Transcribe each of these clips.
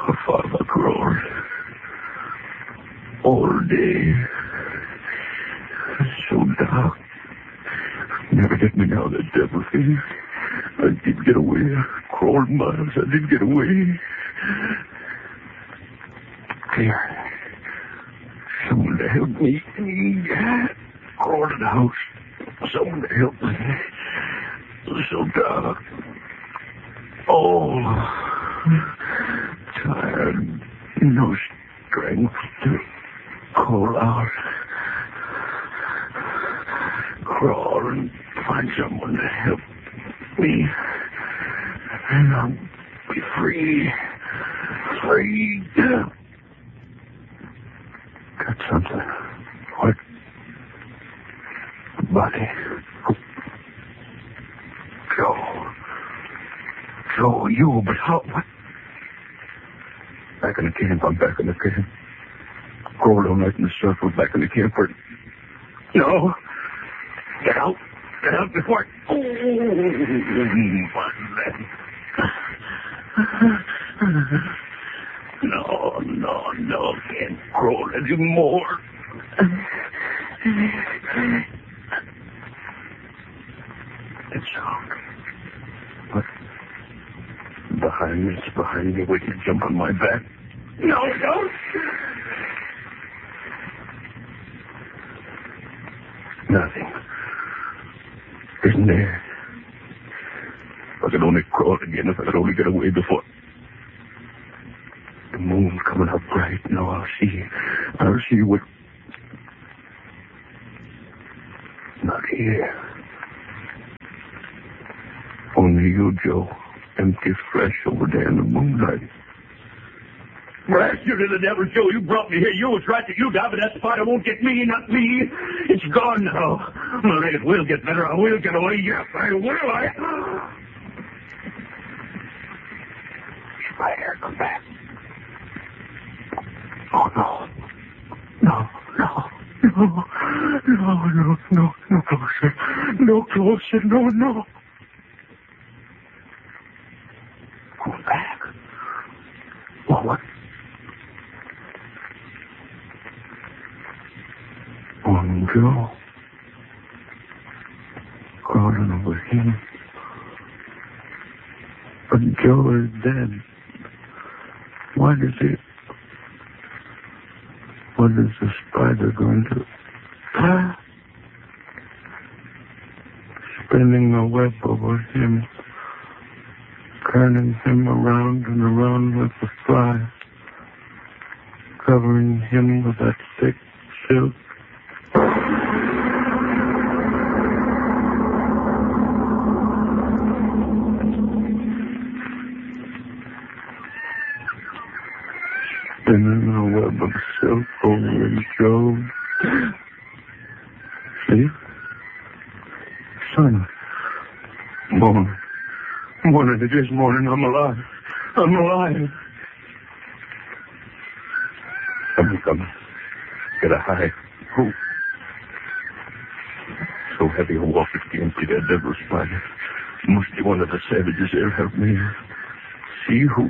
Father crawled all day. It's so dark. Never get me now, that devil thing. I did get away. Crawled miles. I did get away. There. Someone to help me. Crawled to the house. Someone to help me. It was so dark. Oh, tired. No strength to call out. Crawl and find someone to help me. And I'll be free. Free. Got something. What? A body. Joe, you, but how? What? Back in the camp. I'm back in the camp. Crawled all night in the circle. Back in the camp. No. Get out before I... No, can't crawl anymore. It's out. What? Behind me, it's behind me, waiting to jump on my back. No, don't! Nothing. Isn't there? If I could only crawl again, if I could only get away before... The moon coming up bright. No, I'll see what... Not here. Only you, Joe. Empty flesh over there in the moonlight. Blast you to the devil, Joe. You brought me here. You was right that you died, but that spider won't get me, not me. It's gone now. Well, it will get better. I will get away. Yes, I will. Spider, come back. Oh, no. No closer. No closer. No. Go back. Well, what? On Joe. Crawling over him. But Joe is dead. What is the spider going to... Spinning a web over him. Turning him around and around with the fly. Covering him with that thick silk. Spinning a web of silk over Joe. See? Sun. Morning, it is morning. I'm alive. Come. Get a high. Who? So heavy a walk it can't be that devil spider. Must be one of the savages there. Help me. See who?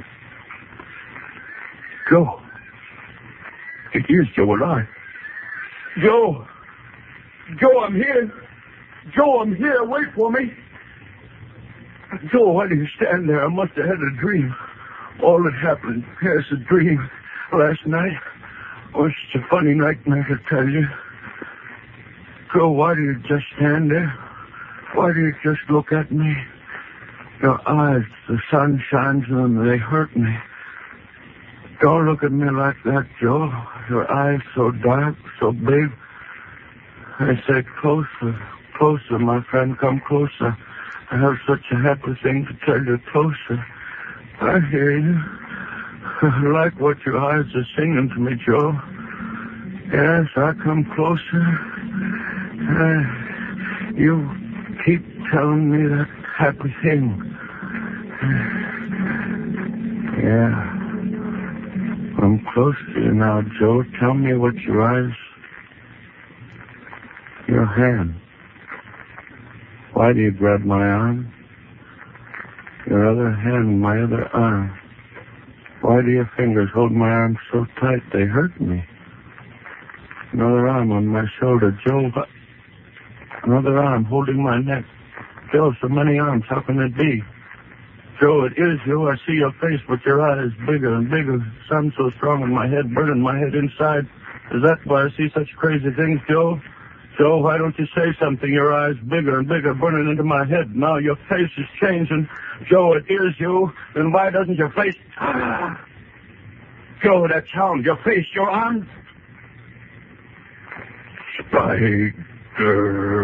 Joe. It is Joe alive. Joe, I'm here. Joe, I'm here. Wait for me. Joe, why do you stand there? I must have had a dream. All that happened, yes, a dream. Last night was such a funny nightmare to tell you. Joe, why do you just stand there? Why do you just look at me? Your eyes, the sun shines on them, they hurt me. Don't look at me like that, Joe. Your eyes so dark, so big. I say closer, my friend, come closer. I have such a happy thing to tell you. Closer. I hear you. I like what your eyes are singing to me, Joe. Yes, I come closer. You keep telling me that happy thing. Yeah. I'm close to you now, Joe. Tell me what your eyes... Your hand. Why do you grab my arm? Your other hand, my other arm. Why do your fingers hold my arms so tight they hurt me? Another arm on my shoulder. Joe, another arm holding my neck. Joe, so many arms. How can it be? Joe, it is you. I see your face, but your eyes bigger and bigger. Sun so strong in my head, burning my head inside. Is that why I see such crazy things, Joe? Joe, why don't you say something? Your eyes bigger and bigger, burning into my head. Now your face is changing. Joe, it is you. Then why doesn't your face... Joe, that sound, your face, your arms... Spider...